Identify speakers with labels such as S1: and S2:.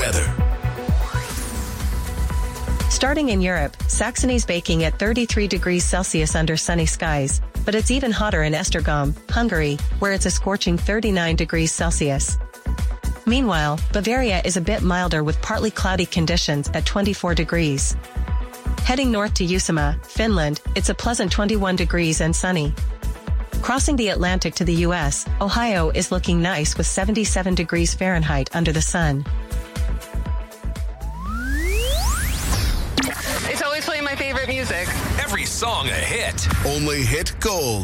S1: weather.
S2: Starting in Europe, Saxony's baking at 33 degrees Celsius under sunny skies, but it's even hotter in Esztergom, Hungary, where it's a scorching 39 degrees Celsius. Meanwhile, Bavaria is a bit milder with partly cloudy conditions at 24 degrees. Heading north to Uusimaa, Finland, it's a pleasant 21 degrees and sunny. Crossing the Atlantic to the U.S., Ohio is looking nice with 77 degrees Fahrenheit under the sun.
S3: It's always playing my favorite music.
S1: Every song a hit.
S4: Only hit gold.